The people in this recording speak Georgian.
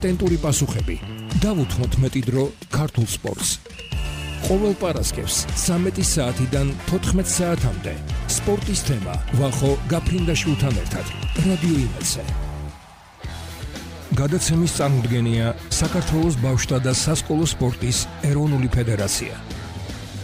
ავთენტური პასუხები. დავუთმოთ მეტი დრო ქართულ სპორტს. ყოველ პარასკევს 13 საათიდან 14 საათამდე სპორტის თემა ვახო გაფრინდაშვილთან ერთად რადიო იმედზე. გადაცემის წარმოდგენია საქართველოს ბავშვთა და სასკოლო სპორტის ეროვნული ფედერაცია.